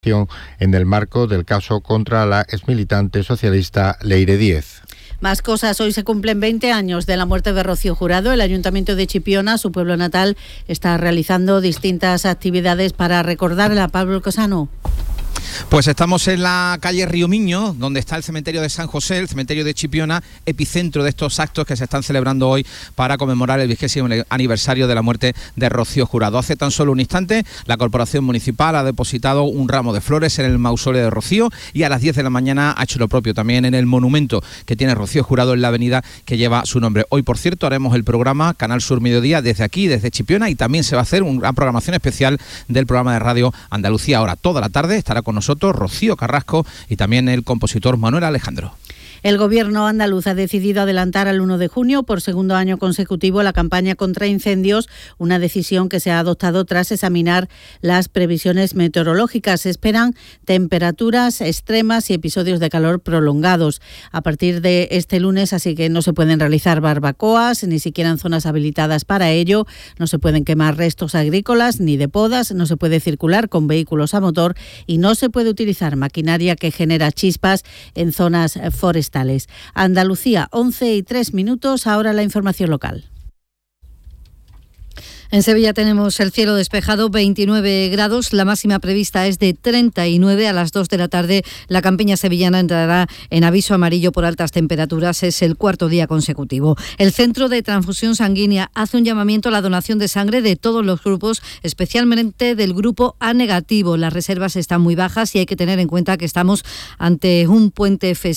en el marco del caso contra la exmilitante socialista Leire Díez. Más cosas. Hoy se cumplen 20 años de la muerte de Rocío Jurado. El Ayuntamiento de Chipiona, su pueblo natal, está realizando distintas actividades para recordarla. Pablo Cosano. Pues estamos en la calle Río Miño, donde está el cementerio de San José, el cementerio de Chipiona, epicentro de estos actos que se están celebrando hoy para conmemorar el 20º aniversario de la muerte de Rocío Jurado. Hace tan solo un instante, la Corporación Municipal ha depositado un ramo de flores en el mausoleo de Rocío y a las 10 de la mañana ha hecho lo propio también en el monumento que tiene Rocío Jurado en la avenida que lleva su nombre. Hoy, por cierto, haremos el programa Canal Sur Mediodía desde aquí, desde Chipiona, y también se va a hacer una programación especial del programa de radio Andalucía. Ahora, toda la tarde estará con nosotros Rocío Carrasco y también el compositor Manuel Alejandro. El Gobierno andaluz ha decidido adelantar al 1 de junio por segundo año consecutivo la campaña contra incendios, una decisión que se ha adoptado tras examinar las previsiones meteorológicas. Se esperan temperaturas extremas y episodios de calor prolongados a partir de este lunes, así que no se pueden realizar barbacoas, ni siquiera en zonas habilitadas para ello, no se pueden quemar restos agrícolas ni de podas, no se puede circular con vehículos a motor y no se puede utilizar maquinaria que genera chispas en zonas forestales. Andalucía, 11:03, ahora la información local. En Sevilla tenemos el cielo despejado, 29 grados, la máxima prevista es de 39. A las 2 de la tarde la campiña sevillana entrará en aviso amarillo por altas temperaturas, es el cuarto día consecutivo. El Centro de Transfusión Sanguínea hace un llamamiento a la donación de sangre de todos los grupos, especialmente del grupo A negativo. Las reservas están muy bajas y hay que tener en cuenta que estamos ante un puente festivo